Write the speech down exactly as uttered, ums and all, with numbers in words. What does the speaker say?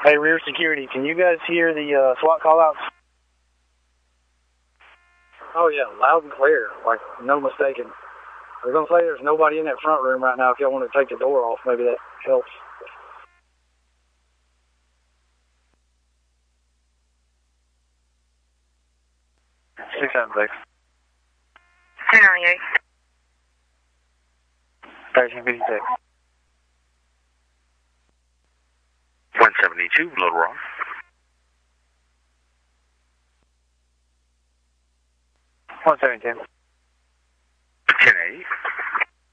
Hey, rear security, can you guys hear the uh, SWAT call-outs? Oh, yeah, loud and clear, like no mistaking. I was going to say there's nobody in that front room right now. If y'all want to take the door off, maybe that helps. six seven six. two ninety-eight. thirteen fifty-six. one seventy-two, Little Rock. one seventy-two.